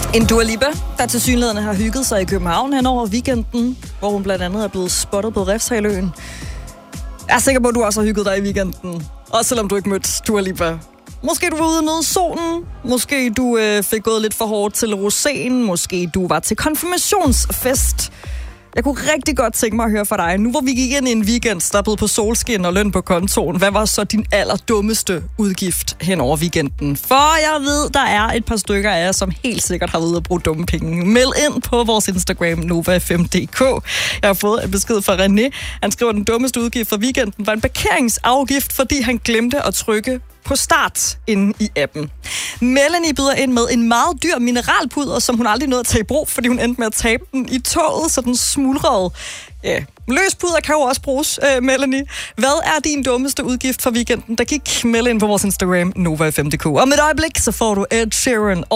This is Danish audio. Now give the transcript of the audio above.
En Dua Lipa, der tilsyneladende har hygget sig i København hen over weekenden, hvor hun blandt andet er blevet spottet på Refshaløen. Jeg er sikker på, at du også har hygget dig i weekenden. Også selvom du ikke mødte Dua Lipa. Måske du var ude og nyde solen. Måske du fik gået lidt for hårdt til roséen. Måske du var til konfirmationsfest. Jeg kunne rigtig godt tænke mig at høre fra dig. Nu hvor vi gik ind i en weekend, der er blevet på solskin og løn på kontoen. Hvad var så din allerdummeste udgift hen over weekenden? For jeg ved, der er et par stykker af jer, som helt sikkert har været ude at bruge dumme penge. Meld ind på vores Instagram, NovaFM.dk. Jeg har fået en besked fra René. Han skriver, at den dummeste udgift for weekenden var en parkeringsafgift, fordi han glemte at trykke på start inde i appen. Melanie byder ind med en meget dyr mineralpudder, som hun aldrig nåede at tage i brug, fordi hun endte med at tabe den i toget, så den smuldrede. Ja, løs pudder kan jo også bruges, Melanie. Hvad er din dummeste udgift for weekenden? Der gik meld ind på vores Instagram, NovaFM.dk. Og med et øjeblik, så får du Ed Sheeran